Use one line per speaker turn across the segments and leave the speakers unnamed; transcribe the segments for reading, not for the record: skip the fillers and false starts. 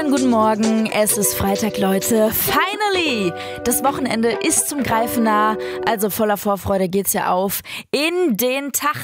Schönen guten Morgen, es ist Freitag, Leute. Finally! Das Wochenende ist zum Greifen nah, also voller Vorfreude geht's ja auf in den Tag.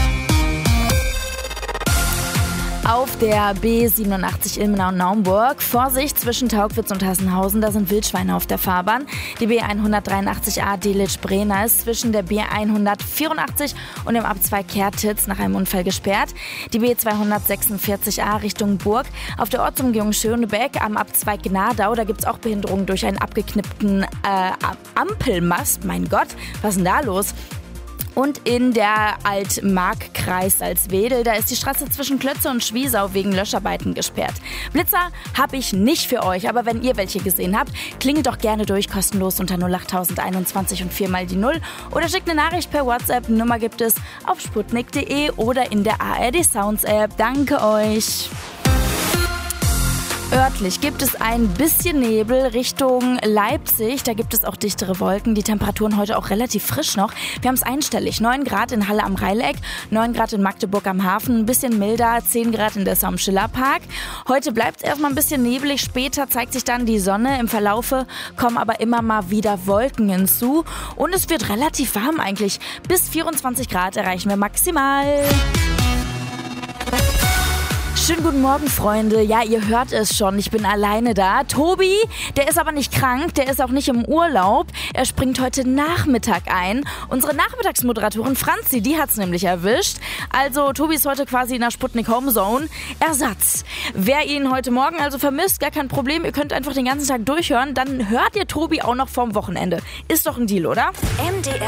Auf der B87 Ilmenau-Naumburg. Vorsicht zwischen Tauchwitz und Hassenhausen, da sind Wildschweine auf der Fahrbahn. Die B183a Delitzsch-Brena ist zwischen der B184 und dem Abzweig Kertitz nach einem Unfall gesperrt. Die B246a Richtung Burg. Auf der Ortsumgehung Schönebeck am Abzweig Gnadau, da gibt es auch Behinderungen durch einen abgeknippten Ampelmast. Mein Gott, was ist denn da los? Und in der Altmark-Kreis Salzwedel, da ist die Straße zwischen Klötze und Schwiesau wegen Löscharbeiten gesperrt. Blitzer habe ich nicht für euch, aber wenn ihr welche gesehen habt, klingelt doch gerne durch, kostenlos unter 08021 und 4 mal die 0 oder schickt eine Nachricht per WhatsApp. Nummer gibt es auf sputnik.de oder in der ARD Sounds App. Danke euch! Örtlich gibt es ein bisschen Nebel Richtung Leipzig. Da gibt es auch dichtere Wolken. Die Temperaturen heute auch relativ frisch noch. Wir haben es einstellig. 9 Grad in Halle am Rheileck, 9 Grad in Magdeburg am Hafen, ein bisschen milder, 10 Grad in Dessau am Schillerpark. Heute bleibt es erstmal ein bisschen nebelig. Später zeigt sich dann die Sonne. Im Verlaufe kommen aber immer mal wieder Wolken hinzu. Und es wird relativ warm eigentlich. Bis 24 Grad erreichen wir maximal. Schönen guten Morgen, Freunde. Ja, ihr hört es schon, ich bin alleine da. Tobi, der ist aber nicht krank, der ist auch nicht im Urlaub. Er springt heute Nachmittag ein. Unsere Nachmittagsmoderatorin Franzi, die hat's nämlich erwischt. Also Tobi ist heute quasi in der Sputnik Homezone. Ersatz. Wer ihn heute Morgen also vermisst, gar kein Problem. Ihr könnt einfach den ganzen Tag durchhören. Dann hört ihr Tobi auch noch vorm Wochenende. Ist doch ein Deal, oder?
MDR